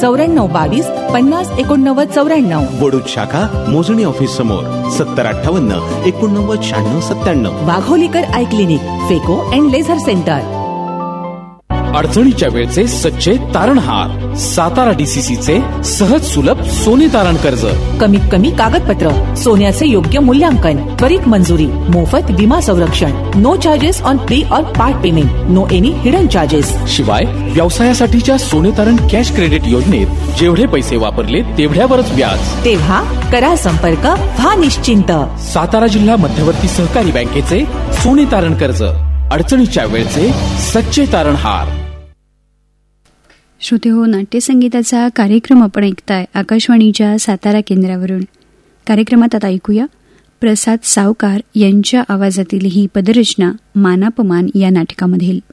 9422 508994. वडूज शाखा मोजणी ऑफिस समोर 7058 89 96 97. वाघोलीकर आय क्लिनिक, फेको अँड लेझर सेंटर. अडचणीच्या वेळचे सच्चे तारणहार. सातारा DCCचे सहज सुलभ सोने तारण कर्ज. कमीत कमी कागदपत्र, सोन्याचे योग्य मूल्यांकन, त्वरित मंजुरी, मोफत विमा संरक्षण, नो चार्जेस ऑन प्री और part payment, no any hidden charges. शिवाय व्यवसायासाठीच्या सोने तारण कॅश क्रेडिट योजनेत जेवढे पैसे वापरले तेवढ्यावरच व्याज. तेव्हा करा संपर्क, व्हा निश्चिंत. सातारा जिल्हा मध्यवर्ती सहकारी बँकेचे सोने तारण कर्ज. अडचणीच्या वेळचे सच्चे तारणहार. श्रोते हो, नाट्यसंगीताचा कार्यक्रम आपण ऐकताय आकाशवाणीच्या सातारा केंद्रावरून. कार्यक्रमात आता ऐकूया प्रसाद सावकार यांच्या आवाजातील ही पदरचना मानापमान या नाटकामधील.